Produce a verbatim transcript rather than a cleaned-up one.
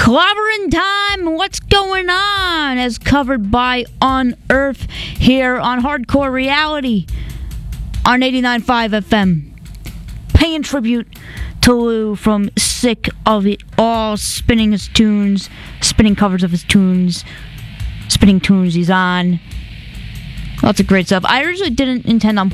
Clobbering time, what's going on? As covered by Unearth here on Hardcore Reality on eighty-nine point five F M. Paying tribute to Lou from Sick of It All, spinning his tunes, spinning covers of his tunes, spinning tunes he's on. Lots of great stuff. I originally didn't intend on